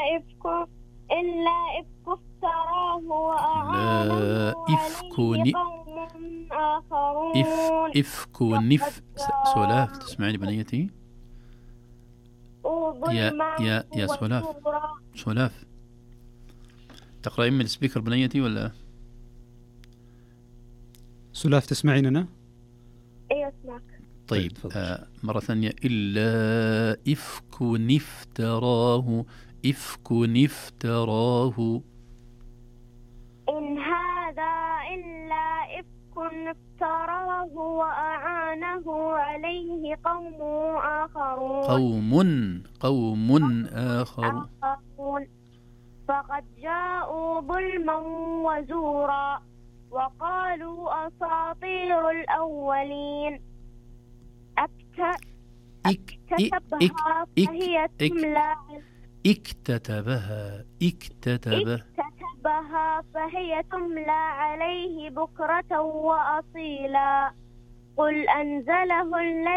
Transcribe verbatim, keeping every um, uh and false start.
إفك إلا إفك افتراه وأعانه إفك عليه قوم آخرون. إف إفك نف سولاف، تسمعيني بنيتي؟ يا يا يا سولاف سولاف تقرأين من السبيكر بنيتي ولا؟ سولاف تسمعيننا؟ إيه أسمعك. طيب آه مرة ثانية. إلا إفك نفتراه إفك نفتراه. إن هذا إلا إفك افتراه وأعانه عليه قوم آخرون قوم قوم آخر آخرون فقد جاءوا ظلما وزورا وقالوا أساطير الأولين اكتتبها فهي تملى اكتتبها اكتتب اكتتبها فهي تملى عليه بكرة وأصيلا قل أنزله الذي